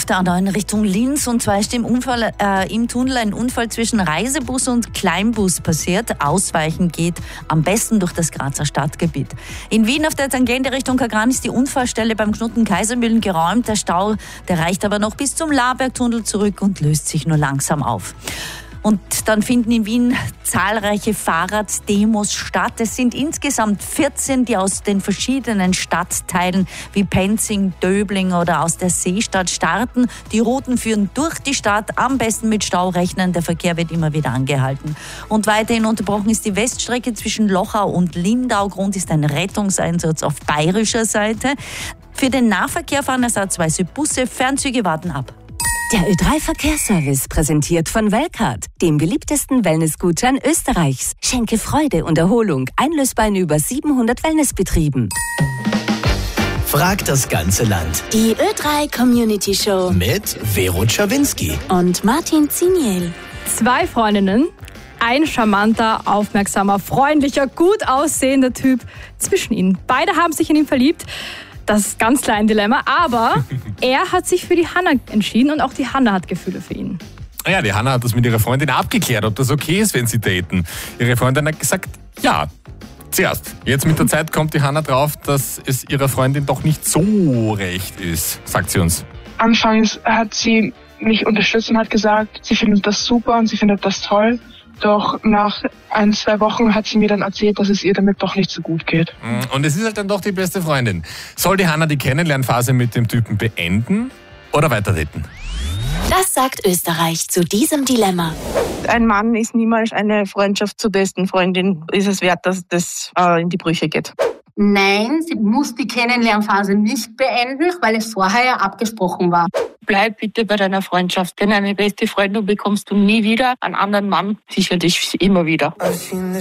auf der A9 Richtung Linz, und zwar ist im Tunnel ein Unfall zwischen Reisebus und Kleinbus passiert. Ausweichen geht am besten durch das Grazer Stadtgebiet. In Wien auf der Tangente Richtung Kagran ist die Unfallstelle beim Knoten Kaisermühlen geräumt. Der Stau, der reicht aber noch bis zum Labertunnel zurück und löst sich nur langsam auf. Und dann finden in Wien zahlreiche Fahrraddemos statt. Es sind insgesamt 14, die aus den verschiedenen Stadtteilen wie Penzing, Döbling oder aus der Seestadt starten. Die Routen führen durch die Stadt, am besten mit Stau rechnen. Der Verkehr wird immer wieder angehalten. Und weiterhin unterbrochen ist die Weststrecke zwischen Lochau und Lindau. Grund ist ein Rettungseinsatz auf bayerischer Seite. Für den Nahverkehr fahren ersatzweise Busse, Fernzüge warten ab. Der Ö3-Verkehrsservice präsentiert von Welcard, dem beliebtesten Wellnessgutschein Österreichs. Schenke Freude und Erholung, einlösbar in über 700 Wellnessbetrieben. Fragt das ganze Land. Die Ö3 Community Show Mit Vero Czawinski und Martin Ziniel. 2 Freundinnen, ein charmanter, aufmerksamer, freundlicher, gut aussehender Typ zwischen ihnen. Beide haben sich in ihn verliebt. Das ist ganz klar ein Dilemma, aber er hat sich für die Hanna entschieden und auch die Hanna hat Gefühle für ihn. Ja, die Hanna hat das mit ihrer Freundin abgeklärt, ob das okay ist, wenn sie daten. Ihre Freundin hat gesagt, ja, zuerst. Jetzt mit der Zeit kommt die Hanna drauf, dass es ihrer Freundin doch nicht so recht ist, sagt sie uns. Anfangs hat sie mich unterstützt und hat gesagt, sie findet das super und sie findet das toll. Doch nach 1-2 Wochen hat sie mir dann erzählt, dass es ihr damit doch nicht so gut geht. Und es ist halt dann doch die beste Freundin. Soll die Hanna die Kennenlernphase mit dem Typen beenden oder weiter daten? Das sagt Österreich zu diesem Dilemma. Ein Mann ist niemals eine Freundschaft zur besten Freundin. Ist es wert, dass das in die Brüche geht? Nein, sie muss die Kennenlernphase nicht beenden, weil es vorher ja abgesprochen war. Bleib bitte bei deiner Freundschaft, denn eine beste Freundin bekommst du nie wieder. Einen anderen Mann sicherlich immer wieder.